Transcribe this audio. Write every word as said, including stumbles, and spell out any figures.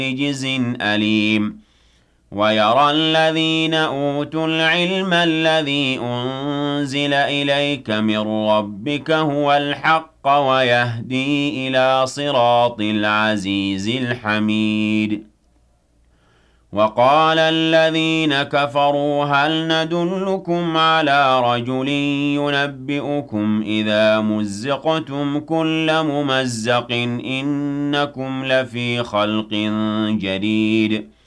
رِجْزٍ أَلِيمٍ وَيَرَى الَّذِينَ أُوتُوا الْعِلْمَ الَّذِي أُنزِلَ إِلَيْكَ مِن رَّبِّكَ هُوَ الْحَقَّ وَيَهْدِي إِلَىٰ صِرَاطِ الْعَزِيزِ الْحَمِيدِ وَقَالَ الَّذِينَ كَفَرُوا هَلْ نَدُلُّكُمْ عَلَىٰ رَجُلٍ يُنَبِّئُكُمْ إِذَا مُزِّقْتُمْ كُلَّ مُمَزَّقٍ إِنَّكُمْ لَفِي خَلْقٍ جَدِيدٍ